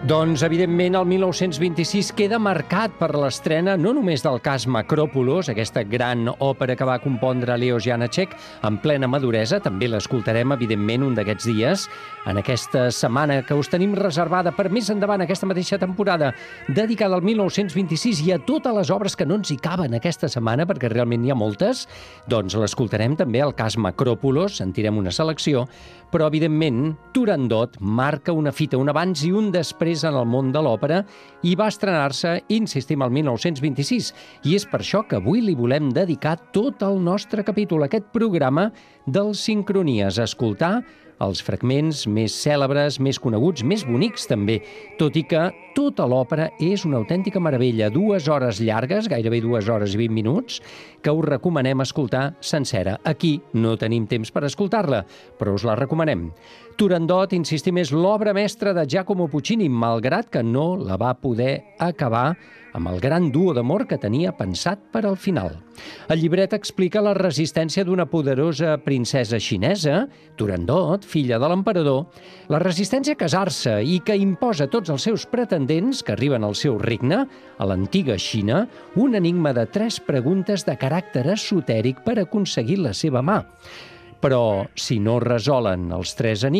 Doncs, evidentment, el 1926 queda marcat per l'estrena no només del cas Macròpolos, aquesta gran òpera que va compondre Leos Janáček en plena maduresa, també l'escoltarem, evidentment, un d'aquests dies, en aquesta setmana que us tenim reservada per més endavant aquesta mateixa temporada, dedicada al 1926 i a totes les obres que no ens hi caben aquesta setmana, perquè realment n'hi ha moltes, doncs l'escoltarem també el cas Macròpolos, sentirem una selecció, però, evidentment, Turandot marca una fita, un abans i un després en el món de l'òpera i va estrenar-se, insistim, el 1926. I és per això que avui li volem dedicar tot el nostre capítol, aquest programa del Sincronies, a escoltar els fragments més cèlebres, més coneguts, més bonics també, tot i que tota l'òpera és una autèntica meravella, 2 hores llargues, gairebé 2 hores i 20 minuts, que us recomanem escoltar sencera. Aquí no tenim temps per escoltar-la, però us la recomanem. Turandot, insistim, és l'obra mestra de Giacomo Puccini, malgrat que no la va poder acabar amb el gran duo d'amor que tenia pensat per al final. El llibret explica la resistència d'una poderosa princesa xinesa, Turandot, filla de l'emperador, la resistència a casar-se i que imposa a tots els seus pretendents que arriben al seu regne, a l'antiga Xina, un enigma de 3 preguntes de caràcter esotèric per aconseguir la seva mà. Però, si no resolen els 3 enigmes,